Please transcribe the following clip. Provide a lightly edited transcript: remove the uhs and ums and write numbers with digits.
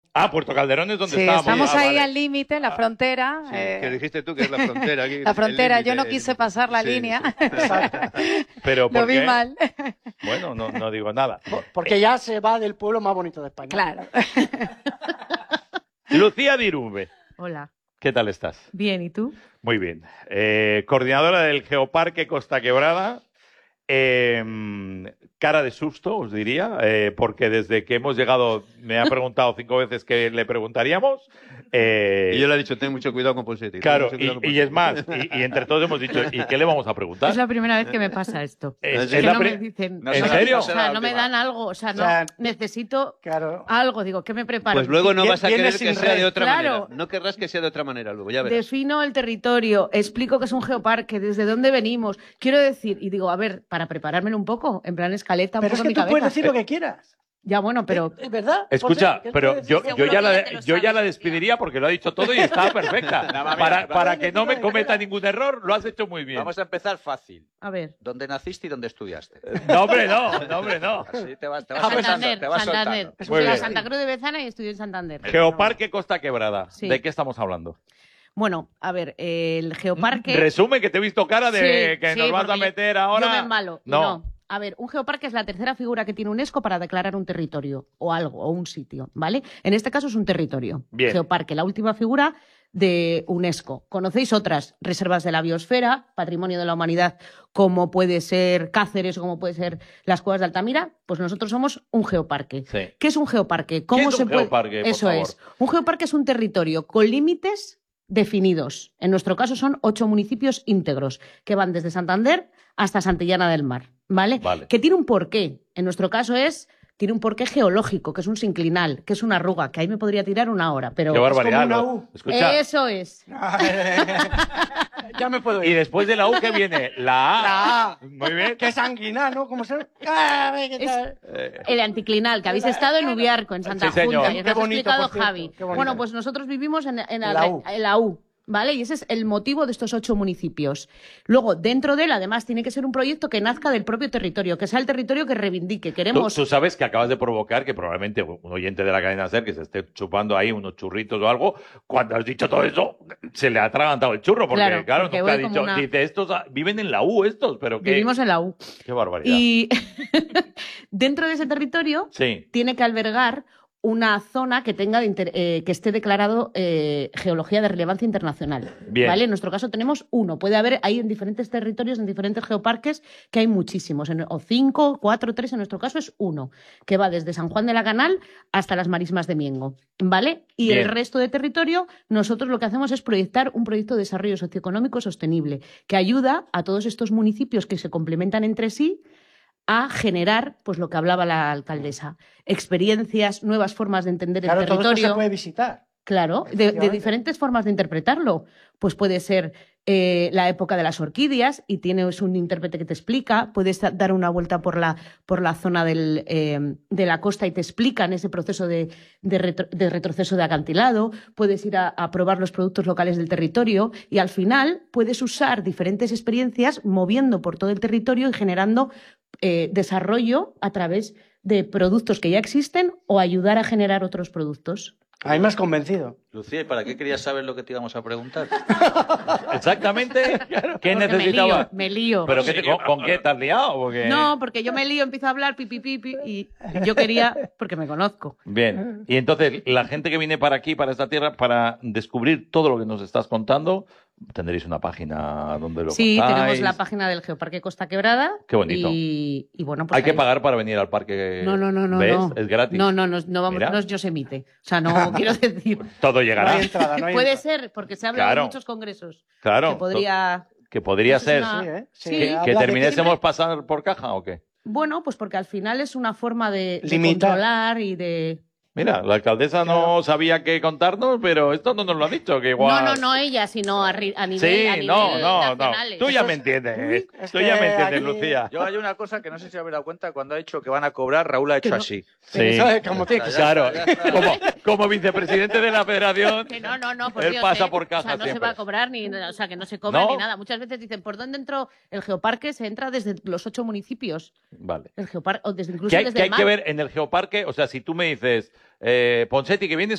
Ah, Puerto Calderón es donde Sí, estábamos. estamos ahí Vale. al límite, en la frontera. Sí, que dijiste tú que es la frontera. Aquí, La frontera, el yo no límite, quise pasar la sí, línea. sí. Pero Lo ¿por vi qué? mal. Bueno, no digo nada. Porque ya se va del pueblo más bonito de España. Claro. Lucía Dirube, Hola. ¿qué tal estás? Bien, ¿y tú? Muy bien. Coordinadora del Geoparque Costa Quebrada. Cara de susto, os diría, porque desde que hemos llegado me ha preguntado 5 veces qué le preguntaríamos. Y yo le he dicho, ten mucho cuidado con Ponseti. Claro, y es más, y entre todos hemos dicho, ¿y qué le vamos a preguntar? Es la primera vez que me pasa esto. Es que la no pri- me dicen. No ¿En será- serio? O sea, será no la me última. dan algo. O sea, no, O sea, necesito Claro. algo. Digo, ¿qué me preparo? Pues luego no vas a Viene querer que sin sea de red. otra Claro. manera. No querrás que sea de otra manera luego, ya verás. Defino el territorio, explico que es un geoparque, desde dónde venimos. Quiero decir, y digo, a ver, para preparármelo un poco, en plan escaleta, un Pero es poco que mi tú cabeza. puedes decir lo que quieras. Ya, bueno, pero ¿Es verdad? Escucha, José, ¿qué pero puedes yo, decir? yo, ya la, Seguro que te lo yo ya sabes, la despediría porque lo ha dicho todo y estaba perfecta. mira, Para que no me cometa ningún error, lo has hecho muy bien. Vamos a empezar fácil. a ver. ¿Dónde naciste y dónde estudiaste? No, hombre, no. Así te vas Santander, soltando, te vas Santander. soltando. Muy Fui a bien. Santa Cruz de Bezana y estudié en Santander. Geoparque Costa Quebrada. Sí. ¿De qué estamos hablando? Bueno, a ver, el geoparque... Resume, que te he visto cara de Sí, que sí, nos vas a porque meter ahora. Yo me embalo. Y No. no. A ver, un geoparque es la tercera figura que tiene UNESCO para declarar un territorio o algo, o un sitio, ¿vale? En este caso es un territorio. Bien. Geoparque, la última figura de UNESCO. ¿Conocéis otras? Reservas de la biosfera, patrimonio de la humanidad, como puede ser Cáceres o como puede ser las Cuevas de Altamira. Pues nosotros somos un geoparque. Sí. ¿Qué es un geoparque? ¿Qué es un geoparque, por Eso favor? es. Un geoparque es un territorio con límites definidos. En nuestro caso son 8 municipios íntegros que van desde Santander hasta Santillana del Mar, ¿vale? Vale. Que tiene un porqué. En nuestro caso tiene un porqué geológico, que es un sinclinal, que es una arruga, que ahí me podría tirar una hora, pero... Qué barbaridad. como una ¿no? U. Escucha. Eso es. Ya me puedo Y ir. después de la U, ¿qué viene? La A. La A. Muy bien. Qué sanguinar, ¿no? Como se... ¡Ah, ve qué Es- tal! El anticlinal, que habéis estado en Ubiarco, en Santa Sí, señor. Junta, y os Qué has bonito, explicado por cierto, Javi. qué bonito. Bueno, pues nosotros vivimos en En la U, ¿vale? Y ese es el motivo de estos 8 municipios. Luego, dentro de él, además, tiene que ser un proyecto que nazca del propio territorio, que sea el territorio que reivindique. Queremos... Tú sabes que acabas de provocar que probablemente un oyente de la cadena SER que se esté chupando ahí unos churritos o algo, cuando has dicho todo eso, se le ha atragantado el churro, porque Claro, porque tú te has voy como dicho, una- dice, estos viven en la U estos, pero qué, Vivimos en la U. qué barbaridad. Y dentro de ese territorio Sí, tiene que albergar una zona que tenga que esté declarado geología de relevancia internacional. Bien. ¿Vale? En nuestro caso tenemos uno. Puede haber ahí en diferentes territorios, en diferentes geoparques, que hay muchísimos. O 5, 4, 3, en nuestro caso es uno, que va desde San Juan de la Canal hasta las Marismas de Miengo. ¿Vale? Y Bien. el resto de territorio, nosotros lo que hacemos es proyectar un proyecto de desarrollo socioeconómico sostenible, que ayuda a todos estos municipios que se complementan entre sí a generar, pues lo que hablaba la alcaldesa, experiencias, nuevas formas de entender Claro, el todo esto territorio. se puede visitar. Claro, de Efectivamente. diferentes formas de interpretarlo. Pues puede ser la época de las orquídeas y tienes un intérprete que te explica, puedes dar una vuelta por la zona de la costa y te explican ese proceso de retroceso de acantilado, puedes ir a probar los productos locales del territorio y al final puedes usar diferentes experiencias moviendo por todo el territorio y generando desarrollo a través de productos que ya existen o ayudar a generar otros productos. A mí me has convencido. Lucía, ¿y para qué querías saber lo que te íbamos a preguntar? exactamente. ¿Qué Porque necesitaba? me lío. ¿Pero qué con qué te has liado? Porque... No, porque yo me lío, empiezo a hablar, pipi, y yo quería, porque me conozco. Bien, y entonces la gente que viene para aquí, para esta tierra, para descubrir todo lo que nos estás contando, tendréis una página donde lo Sí, contáis. tenemos la página del Geoparque Costa Quebrada. Qué bonito. Y bueno, pues Hay que ahí- pagar para venir al parque. No, ¿Ves? no. Es gratis. No vamos, Mira. no es Yosemite. O sea, no quiero decir. Todo No llegará. hay entrada, no hay Puede entrada. ser, porque se ha hablado Claro. en muchos congresos. Claro. Que podría. Que podría Eso es ser. una- Sí, ¿eh? Sí, Que habla de terminésemos pasar por caja o qué. Bueno, pues porque al final es una forma de Limitar. controlar y de. Mira, la alcaldesa no sabía qué contarnos, pero esto no nos lo ha dicho, que igual... No ella, sino a nivel, Sí, a nivel no. nacionales. Tú ya Eso me es- entiendes. es Tú que ya me entiendes, aquí- Lucía. Yo hay una cosa que no sé si habéis dado cuenta, cuando ha dicho que van a cobrar, Raúl ha hecho Que no- así. Sí. Eso es como tiene que ser. Claro, Ya está. como vicepresidente de la federación... Que no, por Él Dios, pasa ¿eh? por caja O sea, no se siempre. va a cobrar ni, o sea, que no se cobra ¿No? ni nada. Muchas veces dicen, ¿por dónde entró el geoparque? Se entra desde los 8 municipios. Vale. El geoparque, o desde incluso ¿Qué hay, desde qué hay el mar. que ver en el geoparque? O sea, si tú me dices, Ponseti, que vienes